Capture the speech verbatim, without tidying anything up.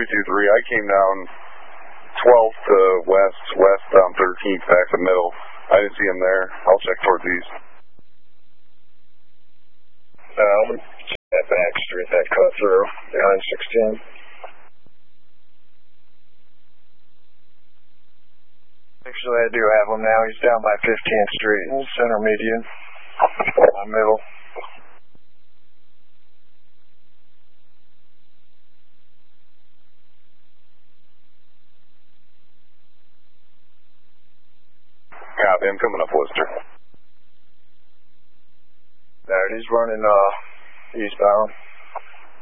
three two three. I came down twelfth to west, west on thirteenth, back to middle. I didn't see him there. I'll check towards east. Um, that back street, that cut through, behind sixteen. Actually, I do have him now. He's down by fifteenth street, center median, my middle. Copy, I'm coming up Worcester. There, he's running uh, eastbound.